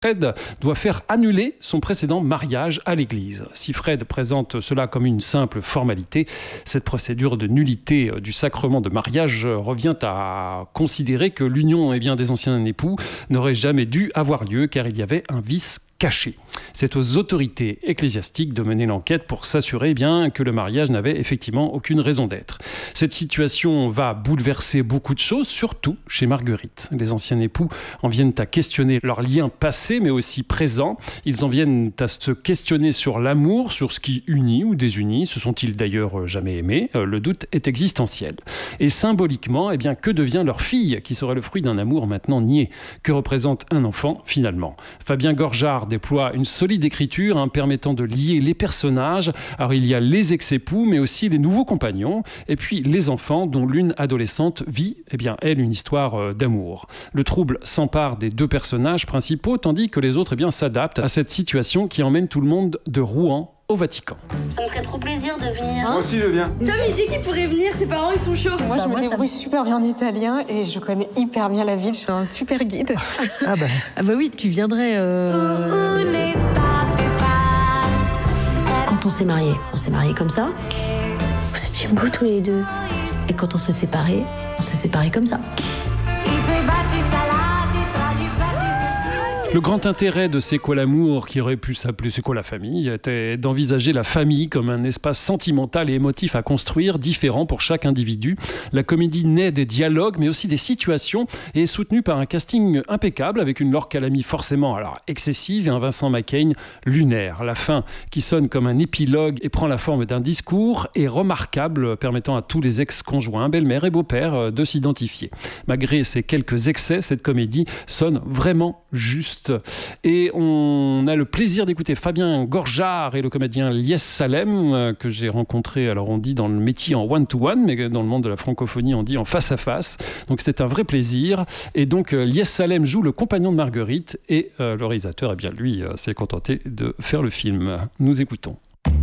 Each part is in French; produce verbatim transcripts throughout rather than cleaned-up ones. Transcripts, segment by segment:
Fred doit faire annuler son précédent mariage à l'église. Si Fred présente cela comme une simple formalité, cette procédure de nullité du sacrement de mariage revient à considérer que l'union eh bien, des anciens époux n'aurait jamais dû avoir lieu car il y avait un vice caché. C'est aux autorités ecclésiastiques de mener l'enquête pour s'assurer bien que le mariage n'avait effectivement aucune raison d'être. Cette situation va bouleverser beaucoup de choses, surtout chez Marguerite. Les anciens époux en viennent à questionner leur lien passé, mais aussi présent. Ils en viennent à se questionner sur l'amour, sur ce qui unit ou désunit. Se sont-ils d'ailleurs jamais aimés ? Le doute est existentiel. Et symboliquement, eh bien, que devient leur fille, qui serait le fruit d'un amour maintenant nié ? Que représente un enfant, finalement ? Fabien Gorjard déploie une solide écriture hein, permettant de lier les personnages. Alors il y a les ex-époux, mais aussi les nouveaux compagnons, et puis les enfants, dont l'une adolescente vit, eh bien, elle, une histoire euh, d'amour. Le trouble s'empare des deux personnages principaux, tandis que les autres eh bien, s'adaptent à cette situation qui emmène tout le monde de Rouen au Vatican. Ça me ferait trop plaisir de venir. Moi aussi je viens. Tom il dit qu'il pourrait venir, ses parents ils sont chauds. Moi bah, je me moi, débrouille ça... super bien en italien et je connais hyper bien la ville, je suis un super guide. Ah bah, ah bah oui, tu viendrais... Euh... Quand on s'est mariés, on s'est mariés comme ça. Vous étiez beaux tous les deux. Et quand on s'est séparés, on s'est séparés comme ça. Le grand intérêt de C'est quoi l'amour, qui aurait pu s'appeler C'est quoi la famille, était d'envisager la famille comme un espace sentimental et émotif à construire, différent pour chaque individu. La comédie naît des dialogues, mais aussi des situations, et est soutenue par un casting impeccable, avec une Laure Calamy forcément alors excessive et un Vincent Macaigne lunaire. La fin, qui sonne comme un épilogue et prend la forme d'un discours, est remarquable, permettant à tous les ex-conjoints, belle-mère et beau-père, de s'identifier. Malgré ces quelques excès, cette comédie sonne vraiment juste. Et on a le plaisir d'écouter Fabien Gorjard et le comédien Lies Salem, que j'ai rencontré, alors on dit dans le métier en one-to-one, mais dans le monde de la francophonie on dit en face-à-face. Donc c'était un vrai plaisir. Et donc Lies Salem joue le compagnon de Marguerite et euh, le réalisateur, eh bien lui, euh, s'est contenté de faire le film. Nous écoutons.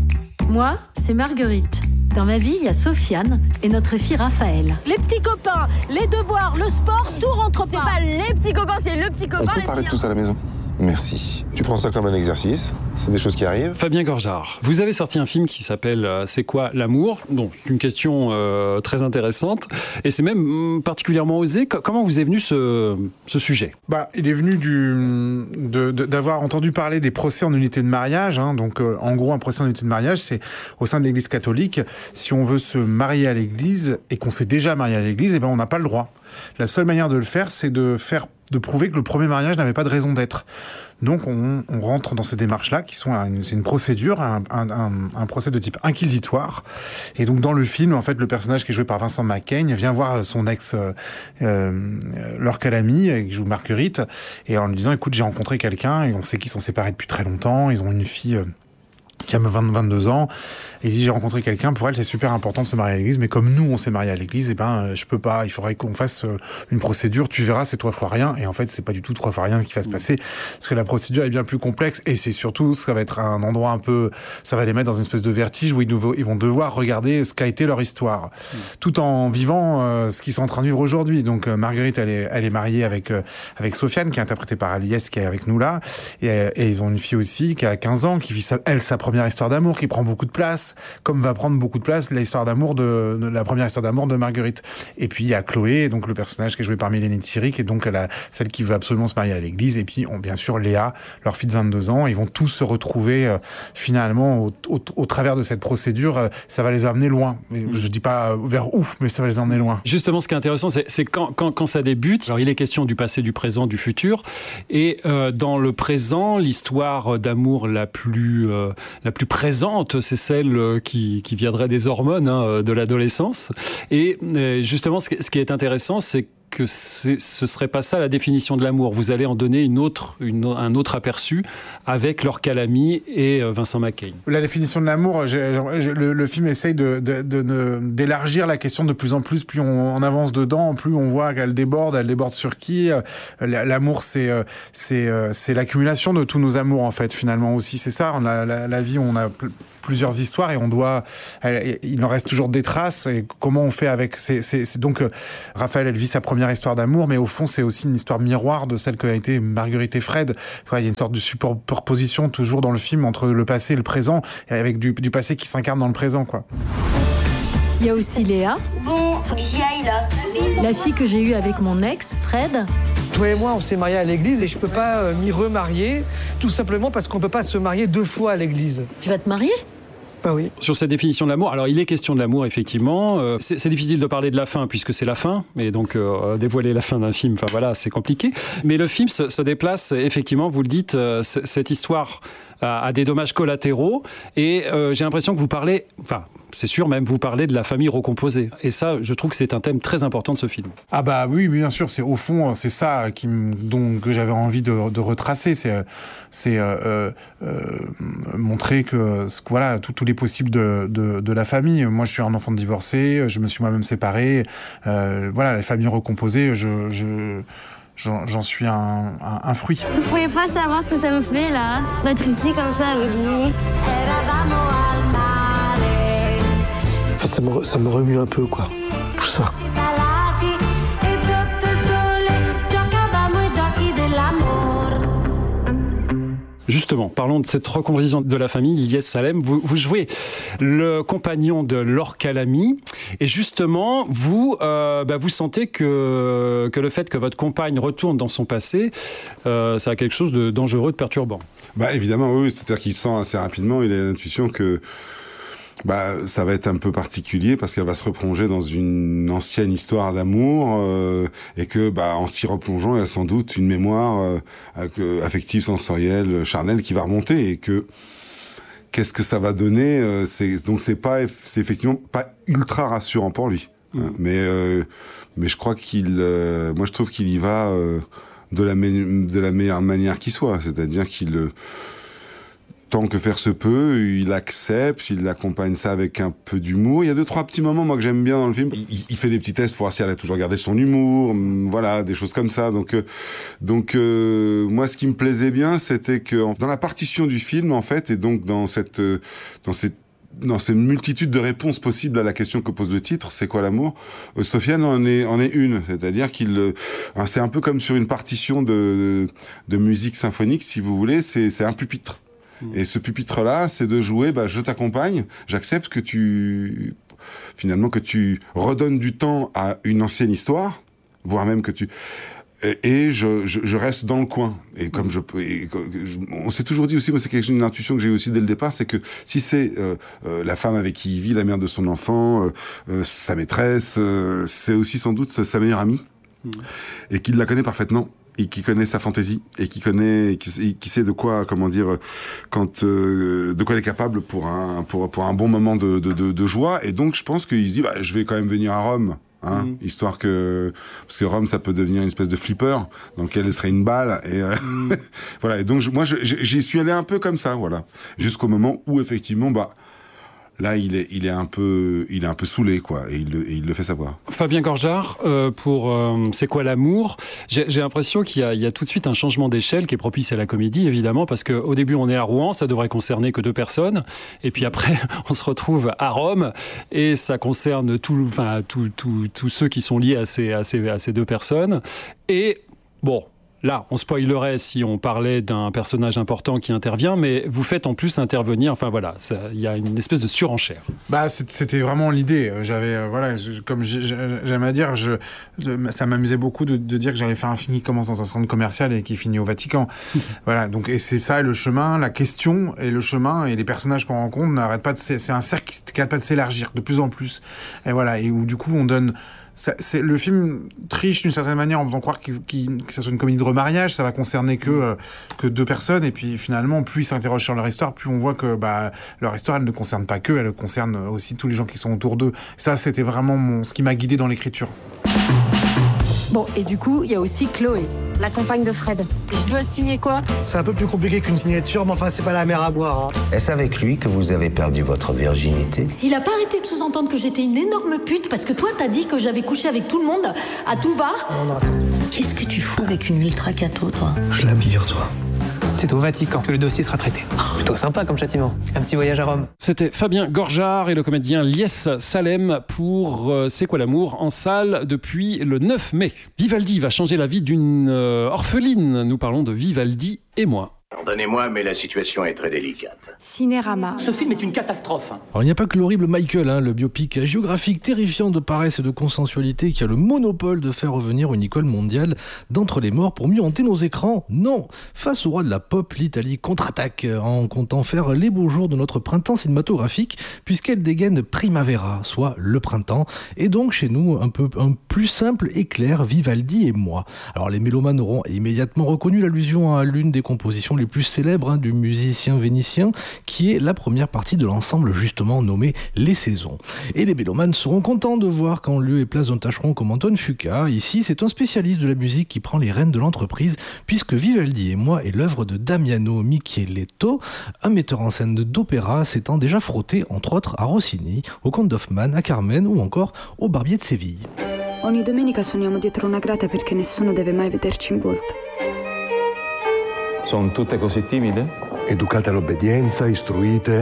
Moi, c'est Marguerite. Dans ma vie, il y a Sofiane et notre fille Raphaël. Les petits copains, les devoirs, le sport, tout rentre pas. C'est pas les petits copains, c'est le petit copain. On peut parler de tout ça à la maison. Merci. Tu prends ça comme un exercice, c'est des choses qui arrivent. Fabien Gorjard, vous avez sorti un film qui s'appelle euh, C'est quoi l'amour ? Donc, c'est une question euh, très intéressante et c'est même particulièrement osé. C- comment vous est venu ce, ce sujet ? Bah, il est venu du, de, de, d'avoir entendu parler des procès en unité de mariage. Hein. Donc, euh, en gros, un procès en unité de mariage, c'est au sein de l'Église catholique. Si on veut se marier à l'Église et qu'on s'est déjà marié à l'Église, eh ben, on n'a pas le droit. La seule manière de le faire, c'est de faire de prouver que le premier mariage n'avait pas de raison d'être. Donc on, on rentre dans ces démarches-là, qui sont une, c'est une procédure, un, un, un, un procès de type inquisitoire. Et donc dans le film, en fait, le personnage qui est joué par Vincent Macaigne vient voir son ex, euh, euh, Laure Calamy, qui joue Marguerite, et en lui disant, écoute, j'ai rencontré quelqu'un, et on sait qu'ils sont séparés depuis très longtemps, ils ont une fille... Euh, qui a vingt, vingt-deux ans, et il dit, j'ai rencontré quelqu'un, pour elle, c'est super important de se marier à l'église, mais comme nous, on s'est marié à l'église, eh ben, je peux pas, il faudrait qu'on fasse une procédure, tu verras, c'est trois fois rien, et en fait, c'est pas du tout trois fois rien qui va se passer, parce que la procédure est bien plus complexe, et c'est surtout, ça va être un endroit un peu, ça va les mettre dans une espèce de vertige, où ils, dev- ils vont devoir regarder ce qu'a été leur histoire, mmh. tout en vivant euh, ce qu'ils sont en train de vivre aujourd'hui. Donc, euh, Marguerite, elle est, elle est mariée avec, euh, avec Sofiane, qui est interprétée par Aliès, qui est avec nous là, et, et ils ont une fille aussi, qui a quinze ans, qui vit sa, elle, sa première histoire d'amour, qui prend beaucoup de place, comme va prendre beaucoup de place l'histoire d'amour de, de la première histoire d'amour de Marguerite. Et puis il y a Chloé, donc le personnage qui est joué par Mélanie Thierry, qui est donc la, celle qui veut absolument se marier à l'église. Et puis on, bien sûr Léa, leur fille de vingt-deux ans. Ils vont tous se retrouver euh, finalement au, au, au travers de cette procédure. Euh, ça va les amener loin. Je dis pas vers ouf, mais ça va les emmener loin. Justement, ce qui est intéressant, c'est, c'est quand, quand, quand ça débute. Alors il est question du passé, du présent, du futur. Et euh, dans le présent, l'histoire d'amour la plus euh, la plus présente, c'est celle qui, qui viendrait des hormones hein, de l'adolescence. Et euh, justement, ce, ce qui est intéressant, c'est que c'est, ce serait pas ça la définition de l'amour. Vous allez en donner une autre, une, un autre aperçu avec Laure Calamy et euh, Vincent Macaigne. La définition de l'amour, j'ai, j'ai, le, le film essaye de, de, de, de, d'élargir la question de plus en plus. Plus on, on avance dedans, plus on voit qu'elle déborde. Elle déborde sur qui ? L'amour, c'est, c'est, c'est l'accumulation de tous nos amours, en fait, finalement aussi. C'est ça, la, la, la vie, on a plusieurs histoires et on doit, elle, il en reste toujours des traces. Et comment on fait avec c'est, c'est, c'est donc euh, Raphaël, elle vit sa première histoire d'amour, mais au fond, c'est aussi une histoire miroir de celle qu'a été Marguerite et Fred. Enfin, il y a une sorte de superposition toujours dans le film entre le passé et le présent, et avec du, du passé qui s'incarne dans le présent, quoi. Il y a aussi Léa. Bon, faut que j'y aille là. La fille que j'ai eue avec mon ex, Fred. Toi et moi, on s'est mariés à l'église et je peux pas euh, m'y remarier, tout simplement parce qu'on peut pas se marier deux fois à l'église. Tu vas te marier ? Bah oui. Sur cette définition de l'amour, alors il est question de l'amour effectivement, euh, c'est, c'est difficile de parler de la fin puisque c'est la fin, et donc euh, dévoiler la fin d'un film, enfin voilà, c'est compliqué. Mais le film se, se déplace effectivement, vous le dites, euh, c- cette histoire a, a des dommages collatéraux, et euh, j'ai l'impression que vous parlez, enfin c'est sûr même, vous parlez de la famille recomposée. Et ça, je trouve que c'est un thème très important de ce film. Ah bah oui, bien sûr, c'est au fond, c'est ça qui m- dont, que j'avais envie de, de retracer, c'est, c'est euh, euh, montrer que, que voilà, tous les possibles de, de, de la famille. Moi, je suis un enfant de divorcé, je me suis moi-même séparé. Euh, voilà, la famille recomposée, je, je, j'en, j'en suis un, un, un fruit. Vous pourriez pas savoir ce que ça me fait là, d'être ici comme ça avec lui. Enfin, ça me, ça me remue un peu, quoi, tout ça. Justement, parlons de cette recomposition de la famille. Ilyes Salem, vous, vous jouez le compagnon de Laure Calamy, et justement, vous, euh, bah, vous sentez que, que le fait que votre compagne retourne dans son passé, euh, ça a quelque chose de dangereux, de perturbant. Bah évidemment, oui, c'est-à-dire qu'il sent assez rapidement, il a l'intuition que bah, ça va être un peu particulier parce qu'elle va se replonger dans une ancienne histoire d'amour euh, et que, bah, en s'y replongeant, il y a sans doute une mémoire euh, affective, sensorielle, charnelle qui va remonter, et que qu'est-ce que ça va donner euh, c'est, donc c'est pas, c'est effectivement pas ultra rassurant pour lui, mmh. hein, mais euh, mais je crois qu'il, euh, moi je trouve qu'il y va euh, de la me- de la meilleure manière qui soit, c'est-à-dire qu'il euh, tant que faire se peut, il accepte, il accompagne ça avec un peu d'humour. Il y a deux, trois petits moments, moi, que j'aime bien dans le film. Il, il fait des petits tests pour voir si elle a toujours gardé son humour, voilà, des choses comme ça. Donc, euh, donc euh, moi, ce qui me plaisait bien, c'était que dans la partition du film, en fait, et donc dans cette, euh, dans cette dans cette multitude de réponses possibles à la question que pose le titre, c'est quoi l'amour, euh, Sofiane en est, en est une. C'est-à-dire qu'il, euh, c'est un peu comme sur une partition de, de, de musique symphonique, si vous voulez, c'est, c'est un pupitre. Et ce pupitre-là, c'est de jouer, bah, je t'accompagne, j'accepte que tu, finalement, que tu redonnes du temps à une ancienne histoire, voire même que tu, et, et je, je, je reste dans le coin. Et comme je peux, et, je, on s'est toujours dit aussi, moi, c'est quelque chose, une intuition que j'ai eu aussi dès le départ, c'est que si c'est euh, euh, la femme avec qui il vit, la mère de son enfant, euh, euh, sa maîtresse, euh, c'est aussi sans doute sa meilleure amie, mmh. et qu'il la connaît parfaitement. Et qui connaît sa fantaisie, et qui connaît, qui, qui sait de quoi, comment dire, quand, euh, de quoi elle est capable pour un, pour, pour un bon moment de, de, de, de joie. Et donc, je pense qu'il se dit, bah, je vais quand même venir à Rome, hein, mmh. histoire que, parce que Rome, ça peut devenir une espèce de flipper, dans lequel elle serait une balle, et euh, mmh. voilà. Et donc, je, moi, je, j'y suis allé un peu comme ça, voilà. Jusqu'au moment où, effectivement, bah, là, il est, il est un peu, il est un peu saoulé, quoi, et il le, et il le fait savoir. Fabien Gorjard, euh, pour euh, C'est quoi l'amour ? J'ai, j'ai l'impression qu'il y a, il y a tout de suite un changement d'échelle qui est propice à la comédie, évidemment, parce qu'au début, on est à Rouen, ça devrait concerner que deux personnes, et puis après, on se retrouve à Rome, et ça concerne tout, enfin, tous tout, tout ceux qui sont liés à ces, à ces, à ces deux personnes. Et bon. Là, on spoilerait si on parlait d'un personnage important qui intervient, mais vous faites en plus intervenir, enfin voilà, il y a une espèce de surenchère. Bah, c'était vraiment l'idée. J'avais, euh, voilà, je, comme j'aime à dire, je, je, ça m'amusait beaucoup de, de dire que j'allais faire un film qui commence dans un centre commercial et qui finit au Vatican. Voilà, donc, et c'est ça le chemin, la question et le chemin, et les personnages qu'on rencontre n'arrêtent pas de, c'est un cercle qui n'arrête pas de s'élargir de plus en plus. Et voilà, et où du coup on donne. Ça, c'est, le film triche d'une certaine manière en faisant croire qu'il, qu'il, que ça soit une comédie de remariage, ça va concerner que, euh, que deux personnes, et puis finalement, plus ils s'interrogent sur leur histoire, plus on voit que bah, leur histoire, elle ne concerne pas qu'eux, elle concerne aussi tous les gens qui sont autour d'eux. Ça, c'était vraiment mon, ce qui m'a guidé dans l'écriture. Bon, et du coup, il y a aussi Chloé, la compagne de Fred. Je dois signer quoi ? C'est un peu plus compliqué qu'une signature, mais enfin, c'est pas la mer à boire. Hein. Est-ce avec lui que vous avez perdu votre virginité ? Il a pas arrêté de sous-entendre que j'étais une énorme pute parce que toi, t'as dit que j'avais couché avec tout le monde à tout va. Non, non, attends. Qu'est-ce que tu fous avec une ultra cato, toi ? Je l'abille, toi. C'est au Vatican que le dossier sera traité. Plutôt sympa comme châtiment. Un petit voyage à Rome. C'était Fabien Gorjard et le comédien Lies Salem pour euh, C'est quoi l'amour en salle depuis le neuf mai. Vivaldi va changer la vie d'une euh, orpheline. Nous parlons de Vivaldi et moi. Pardonnez-moi, mais la situation est très délicate. Cinérama. Ce film est une catastrophe. Alors, il n'y a pas que l'horrible Michael, hein, le biopic géographique terrifiant de paresse et de consensualité qui a le monopole de faire revenir une icône mondiale d'entre les morts pour mieux hanter nos écrans. Non, face au roi de la pop, l'Italie contre-attaque en comptant faire les beaux jours de notre printemps cinématographique puisqu'elle dégaine Primavera, soit le printemps, et donc chez nous un peu un plus simple et clair, Vivaldi et moi. Alors les mélomanes auront immédiatement reconnu l'allusion à l'une des compositions les plus célèbres hein, du musicien vénitien, qui est la première partie de l'ensemble justement nommé Les Saisons. Et les mélomanes seront contents de voir qu'en lieu et place d'un tâcheron comme Anton Fuqua, ici c'est un spécialiste de la musique qui prend les rênes de l'entreprise, puisque Vivaldi et moi est l'œuvre de Damiano Micheletto, un metteur en scène d'opéra s'étant déjà frotté entre autres à Rossini, au Comte d'Hoffmann, à Carmen ou encore au Barbier de Séville. Ogni domenica suoniamo dietro una grata perché nessuno deve mai vederci in volto. Sono tutte così timide? Educate all'obbedienza, istruite.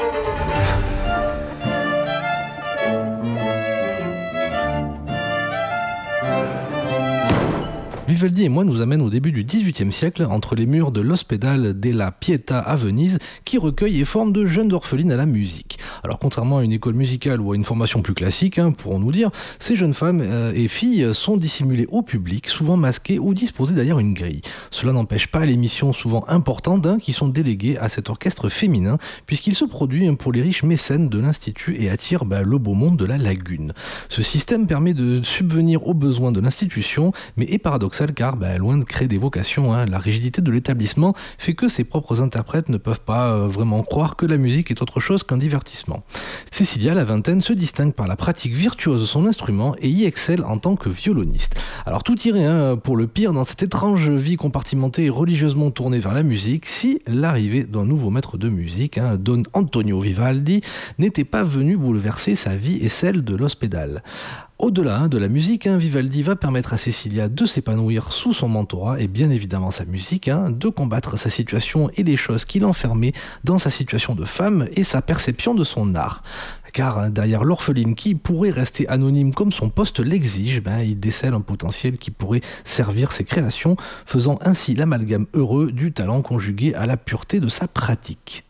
Vivaldi et moi nous amène au début du dix-huitième siècle entre les murs de l'Ospedale della Pietà à Venise qui recueille et forme de jeunes orphelines à la musique. Alors contrairement à une école musicale ou à une formation plus classique, hein, pourrons-nous dire, ces jeunes femmes euh, et filles sont dissimulées au public, souvent masquées ou disposées derrière une grille. Cela n'empêche pas les missions souvent importantes hein, qui sont déléguées à cet orchestre féminin puisqu'il se produit hein, pour les riches mécènes de l'Institut et attire bah, le beau monde de la Lagune. Ce système permet de subvenir aux besoins de l'institution mais est paradoxal car bah, loin de créer des vocations, hein, la rigidité de l'établissement fait que ses propres interprètes ne peuvent pas euh, vraiment croire que la musique est autre chose qu'un divertissement. Cécilia, la vingtaine, se distingue par la pratique virtuose de son instrument et y excelle en tant que violoniste. Alors tout irait hein, pour le pire dans cette étrange vie compartimentée et religieusement tournée vers la musique si l'arrivée d'un nouveau maître de musique, hein, Don Antonio Vivaldi, n'était pas venu bouleverser sa vie et celle de l'Ospedale. Au-delà hein, de la musique, hein, Vivaldi va permettre à Cécilia de s'épanouir sous son mentorat et bien évidemment sa musique, hein, de combattre sa situation et les choses qui l'enfermaient dans sa situation de femme et sa perception de son art. Car hein, derrière l'orpheline qui pourrait rester anonyme comme son poste l'exige, ben, il décèle un potentiel qui pourrait servir ses créations, faisant ainsi l'amalgame heureux du talent conjugué à la pureté de sa pratique.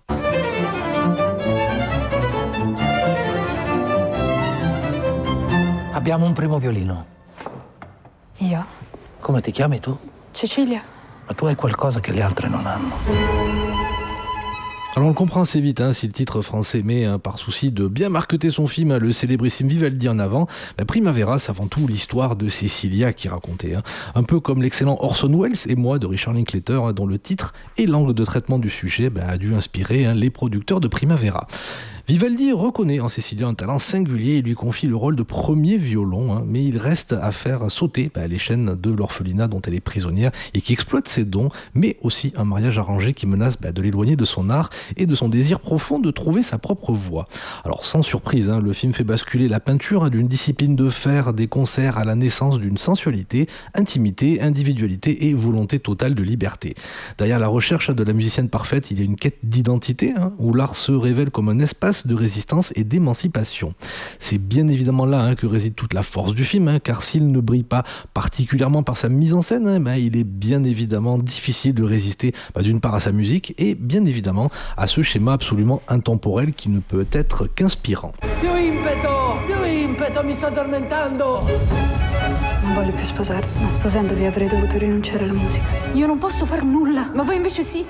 Abbiamo un primo violino. Io? Come ti chiami tu? Cecilia. Ma tu hai qualcosa che le altre non hanno. Alors on le comprend assez vite, hein, si le titre français met, hein, par souci de bien marqueter son film, hein, le célébrissime Vivaldi en avant, bah, Primavera, c'est avant tout l'histoire de Cécilia qui racontait. Hein. Un peu comme l'excellent Orson Welles et moi de Richard Linklater, hein, dont le titre et l'angle de traitement du sujet bah, a dû inspirer hein, les producteurs de Primavera. Vivaldi reconnaît en Cécilia un talent singulier et lui confie le rôle de premier violon, hein, mais il reste à faire sauter bah, les chaînes de l'orphelinat dont elle est prisonnière et qui exploite ses dons, mais aussi un mariage arrangé qui menace bah, de l'éloigner de son art et de son désir profond de trouver sa propre voie. Alors sans surprise, hein, le film fait basculer la peinture hein, d'une discipline de faire des concerts à la naissance d'une sensualité, intimité, individualité et volonté totale de liberté. Derrière la recherche de la musicienne parfaite, il y a une quête d'identité, hein, où l'art se révèle comme un espace de résistance et d'émancipation. C'est bien évidemment là hein, que réside toute la force du film, hein, car s'il ne brille pas particulièrement par sa mise en scène, hein, bah, il est bien évidemment difficile de résister bah, d'une part à sa musique et bien évidemment à ce schéma absolument intemporel qui ne peut être qu'inspirant. Più impeto, più impeto, mi sto addormentando. Non voglio più sposare, ma sposandovi avrei dovuto rinunciare alla musica. Io non posso far nulla, ma voi invece sì.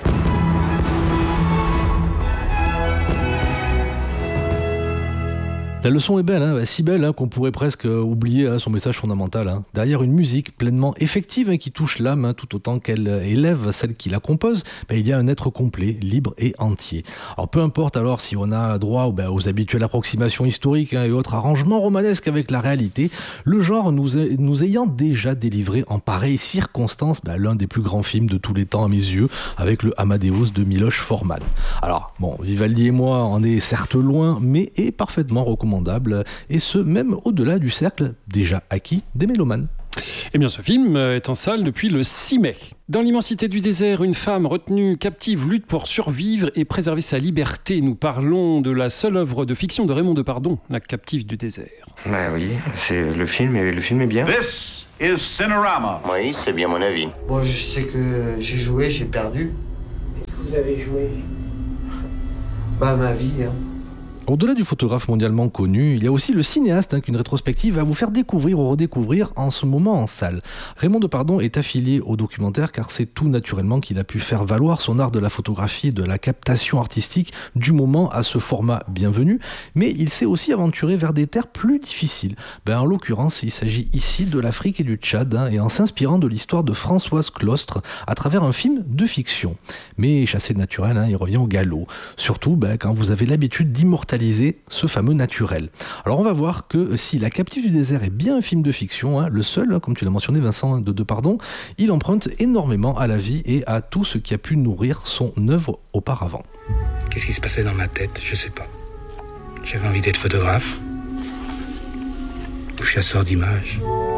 La leçon est belle, hein, si belle hein, qu'on pourrait presque oublier hein, son message fondamental. Hein. Derrière une musique pleinement effective hein, qui touche l'âme hein, tout autant qu'elle élève celle qui la compose, ben, il y a un être complet, libre et entier. Alors peu importe alors si on a droit ben, aux habituelles approximations historiques hein, et autres arrangements romanesques avec la réalité, le genre nous, a, nous ayant déjà délivré en pareille circonstance ben, l'un des plus grands films de tous les temps à mes yeux, avec le Amadeus de Miloš Forman. Alors bon, Vivaldi et moi en est certes loin, mais est parfaitement recommandable, et ce même au-delà du cercle déjà acquis des mélomanes. Eh bien, ce film est en salle depuis le six mai. Dans l'immensité du désert, une femme retenue captive lutte pour survivre et préserver sa liberté. Nous parlons de la seule œuvre de fiction de Raymond Depardon, La captive du désert. Bah oui, c'est le film et le film est bien. This is Cinerama. Oui, c'est bien mon avis. Bon, je sais que j'ai joué, j'ai perdu. Qu'est-ce que vous avez joué? Bah, ma vie, hein. Au-delà du photographe mondialement connu, il y a aussi le cinéaste hein, qu'une rétrospective va vous faire découvrir ou redécouvrir en ce moment en salle. Raymond Depardon est affilié au documentaire car c'est tout naturellement qu'il a pu faire valoir son art de la photographie et de la captation artistique du moment à ce format bienvenu, mais il s'est aussi aventuré vers des terres plus difficiles. Ben, en l'occurrence, il s'agit ici de l'Afrique et du Tchad hein, et en s'inspirant de l'histoire de Françoise Clostre à travers un film de fiction. Mais chassé de naturel, hein, il revient au galop. Surtout ben, quand vous avez l'habitude d'immortaliser ce fameux naturel. Alors on va voir que si La captive du désert est bien un film de fiction, hein, le seul, hein, comme tu l'as mentionné Vincent de Depardon, il emprunte énormément à la vie et à tout ce qui a pu nourrir son œuvre auparavant. Qu'est-ce qui se passait dans ma tête? Je sais pas. J'avais envie d'être photographe ou chasseur d'images.